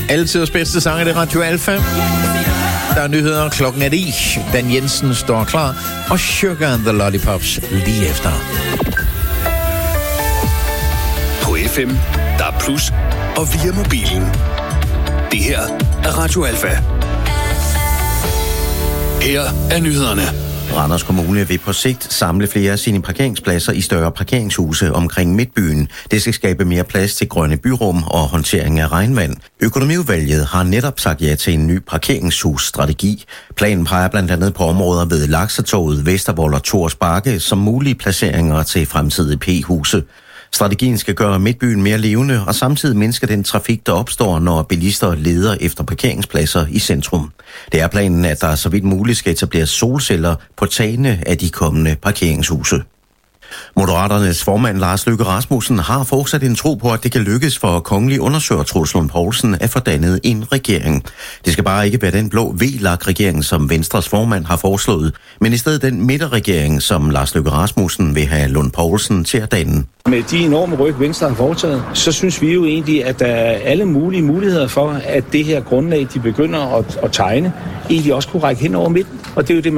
Altidens bedste sang er det Radio Alfa. Der er nyheder, klokken er 10. Dan Jensen står klar, og Sugar and the Lollipops lige efter. På FM, der er plus, og via mobilen. Det her er Radio Alfa. Her er nyhederne. Randers Kommune vil på sigt samle flere af sine parkeringspladser i større parkeringshuse omkring Midtbyen. Det skal skabe mere plads til grønne byrum og håndtering af regnvand. Økonomiudvalget har netop sagt ja til en ny parkeringshusstrategi. Planen peger blandt andet på områder ved Laksertorvet, Vestervold og Thors Bakke som mulige placeringer til fremtidige P-huse. Strategien skal gøre Midtbyen mere levende og samtidig mindske den trafik, der opstår, når bilister leder efter parkeringspladser i centrum. Det er planen, at der så vidt muligt skal etableres solceller på tagene af de kommende parkeringshuse. Moderaternes formand Lars Løkke Rasmussen har fortsat en tro på, at det kan lykkes for kongelig undersøger Troels Lund Poulsen at få dannet en regering. Det skal bare ikke være den blå VLAK-regering, som Venstres formand har foreslået, men i stedet den midterregering, som Lars Løkke Rasmussen vil have Lund Poulsen til at danne. Med de enorme ryg, Venstre har foretaget, så synes vi jo egentlig, at der er alle mulige muligheder for, at det her grundlag, de begynder at tegne, egentlig også kunne række hen over midten. Og det er jo det,